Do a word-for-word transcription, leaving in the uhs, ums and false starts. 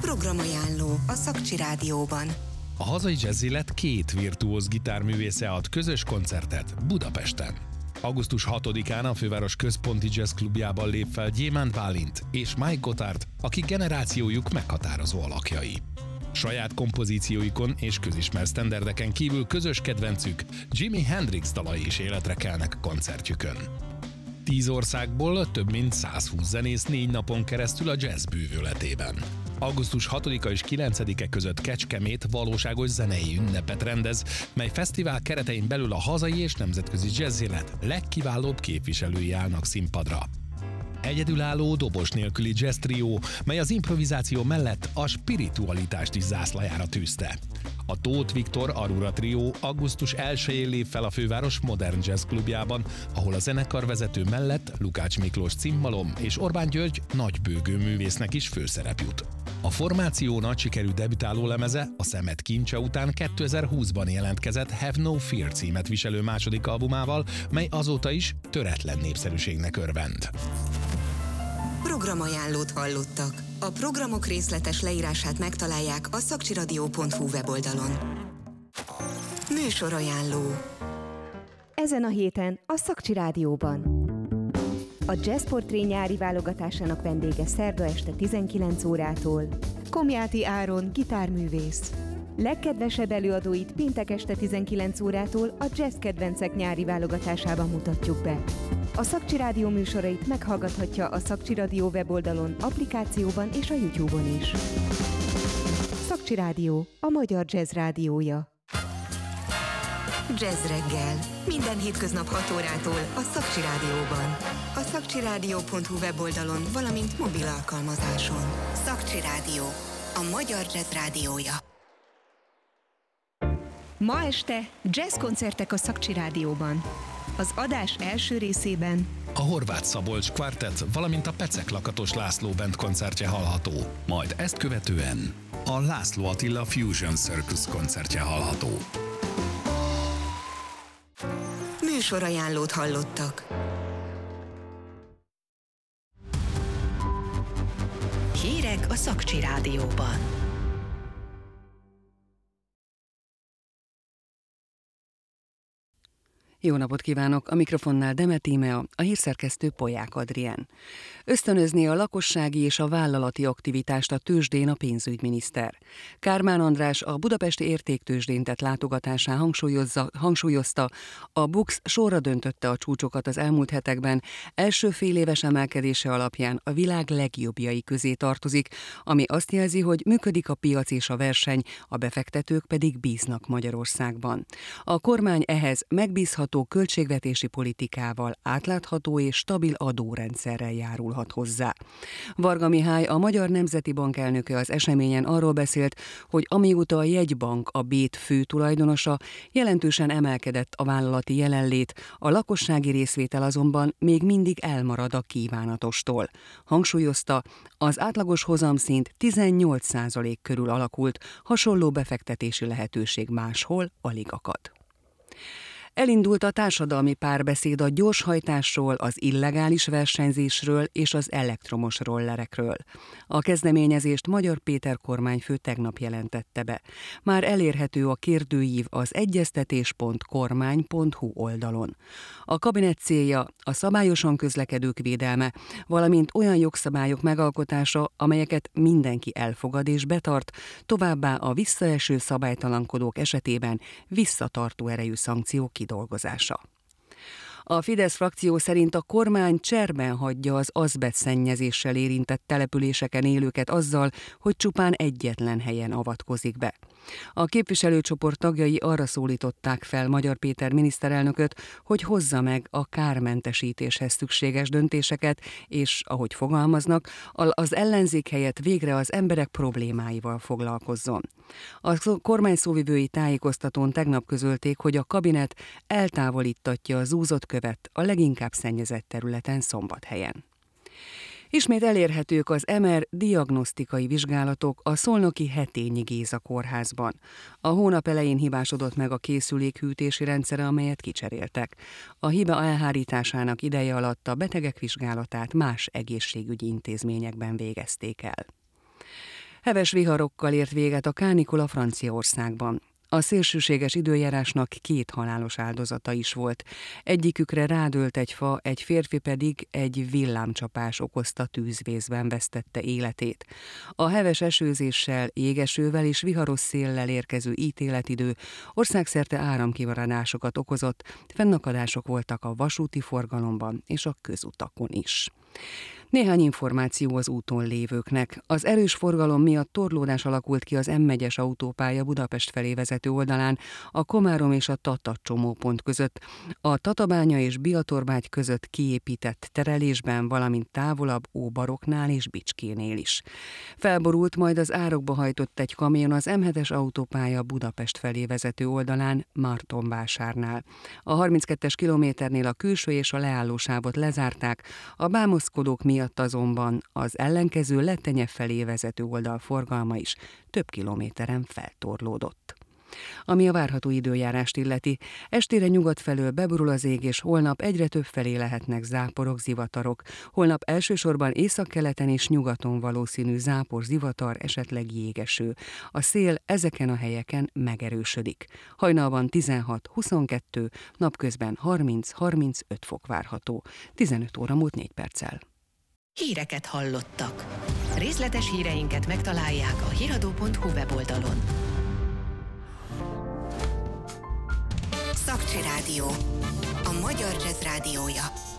Programajánló a Szakcsi Rádióban. A hazai jazz élet két virtuóz gitárművésze ad közös koncertet Budapesten. augusztus hatodikán a főváros központi jazz klubjában lép fel Gyémánt Bálint és Mike Gotthard, akik generációjuk meghatározó alakjai. Saját kompozícióikon és közismert sztenderdeken kívül közös kedvencük, Jimi Hendrix dalai is életre kelnek koncertjükön. Tíz országból több mint százhúsz zenész négy napon keresztül a jazz bűvöletében. augusztus hatodika és kilencedike között Kecskemét valóságos zenei ünnepet rendez, mely fesztivál keretein belül a hazai és nemzetközi jazzélet legkiválóbb képviselői állnak színpadra. Egyedülálló dobos nélküli jazz trió, mely az improvizáció mellett a spiritualitást is zászlajára tűzte. A Tóth Viktor Aurora trió augusztus elsején lép fel a főváros modern jazz klubjában, ahol a zenekarvezető mellett Lukács Miklós cimbalom és Orbán György nagybőgő művésznek is főszerep jut. A formáció nagy sikerű debütáló lemeze a Szemed kincse után kétezer-húszban jelentkezett Have No Fear címet viselő második albumával, mely azóta is töretlen népszerűségnek örvend. Programajánlót hallottak. A programok részletes leírását megtalálják a szakcsiradio pont hu weboldalon. Műsorajánló. Ezen a héten a Szakcsi Rádióban. A Jazz Portré nyári válogatásának vendége szerda este tizenkilenc órától Komjáti Áron, gitárművész. Legkedvesebb előadóit péntek este tizenkilenc órától a Jazz Kedvencek nyári válogatásában mutatjuk be. A Szakcsi Rádió műsorait meghallgathatja a Szakcsi Rádió weboldalon, applikációban és a YouTube-on is. Szakcsi Rádió, a magyar jazz rádiója. Jazz reggel. Minden hétköznap hat órától a Szakcsi Rádióban. A szakcsirádió pont hu weboldalon, valamint mobil alkalmazáson. Szakcsi Rádió, a magyar jazz rádiója. Ma este jazz koncertek a Szakcsi Rádióban. Az adás első részében a Horváth Szabolcs Quartet, valamint a Pecek Lakatos László Band koncertje hallható. Majd ezt követően a László Attila Fusion Circus koncertje hallható. Műsorajánlót hallottak. Hírek a Szakcsi Rádióban. Jó napot kívánok! A mikrofonnál Demet Tímea, a hírszerkesztő Polyák Adrien. Ösztönözni a lakossági és a vállalati aktivitást a tőzsdén a pénzügyminiszter. Kármán András a budapesti értéktőzsdén tett látogatásán hangsúlyozza, hangsúlyozta, a BUX sorra döntötte a csúcsokat az elmúlt hetekben, első fél éves emelkedése alapján a világ legjobbjai közé tartozik, ami azt jelzi, hogy működik a piac és a verseny, a befektetők pedig bíznak Magyarországban. A kormány ehhez megbízható költségvetési politikával, átlátható és stabil adórendszerrel járulhat hozzá. Varga Mihály, a Magyar Nemzeti Bank elnöke az eseményen arról beszélt, hogy amióta a jegybank a Bét fő tulajdonosa, jelentősen emelkedett a vállalati jelenlét, a lakossági részvétel azonban még mindig elmarad a kívánatostól. Hangsúlyozta, az átlagos hozamszint tizennyolc százalék körül alakult, hasonló befektetési lehetőség máshol alig akad. Elindult a társadalmi párbeszéd a gyorshajtásról, az illegális versenyzésről és az elektromos rollerekről. A kezdeményezést Magyar Péter kormányfő tegnap jelentette be. Már elérhető a kérdőív az egyeztetés pont kormány pont hu oldalon. A kabinet célja a szabályosan közlekedők védelme, valamint olyan jogszabályok megalkotása, amelyeket mindenki elfogad és betart, továbbá a visszaeső szabálytalankodók esetében visszatartó erejű szankciók kidolgozása. A Fidesz frakció szerint a kormány cserben hagyja az azbestszennyezéssel érintett településeken élőket azzal, hogy csupán egyetlen helyen avatkozik be. A képviselőcsoport tagjai arra szólították fel Magyar Péter miniszterelnököt, hogy hozza meg a kármentesítéshez szükséges döntéseket, és, ahogy fogalmaznak, az ellenzék helyett végre az emberek problémáival foglalkozzon. A kormány szóvivői tájékoztatón tegnap közölték, hogy a kabinet eltávolítatja a zúzott követ a leginkább szennyezett területen Szombathelyen. Ismét elérhetők az em er diagnosztikai vizsgálatok a szolnoki Hetényi Géza kórházban. A hónap elején hibásodott meg a készülék hűtési rendszere, amelyet kicseréltek. A hiba elhárításának ideje alatt a betegek vizsgálatát más egészségügyi intézményekben végezték el. Heves viharokkal ért véget a kánikula Franciaországban. A szélsőséges időjárásnak két halálos áldozata is volt. Egyikükre rádőlt egy fa, egy férfi pedig egy villámcsapás okozta tűzvészben vesztette életét. A heves esőzéssel, jégesővel és viharos széllel érkező ítéletidő országszerte áramkivaradásokat okozott, fennakadások voltak a vasúti forgalomban és a közutakon is. Néhány információ az úton lévőknek. Az erős forgalom miatt torlódás alakult ki az M egyes autópálya Budapest felé vezető oldalán, a Komárom és a Tata csomópont között, a Tatabánya és Biatorbágy között kiépített terelésben, valamint távolabb Óbaroknál és Bicskénél is. Felborult, majd az árokba hajtott egy kamion az M hetes autópálya Budapest felé vezető oldalán, Martonvásárnál. A harminckettes kilométernél a külső és a leállósávot lezárták, a bámozkodók miatt miatt azonban az ellenkező Lettenye felé vezető oldal forgalma is több kilométeren feltorlódott. Ami a várható időjárást illeti, estére nyugat felől beborul az ég, és holnap egyre több felé lehetnek záporok, zivatarok. Holnap elsősorban északkeleten és nyugaton valószínű zápor, zivatar, esetleg jégeső. A szél ezeken a helyeken megerősödik. Hajnalban tizenhat-huszonkettő, napközben harminc-harmincöt fok várható. tizenöt óra múlt négy perccel. Híreket hallottak. Részletes híreinket megtalálják a hiradó pont hu weboldalon. Szakcsi Rádió, a magyar jazz rádiója.